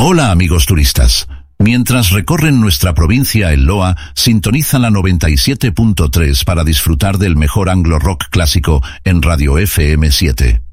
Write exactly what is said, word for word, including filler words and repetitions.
Hola amigos turistas. Mientras recorren nuestra provincia en Loa, sintonizan la noventa y siete punto tres para disfrutar del mejor anglo rock clásico en Radio F M siete.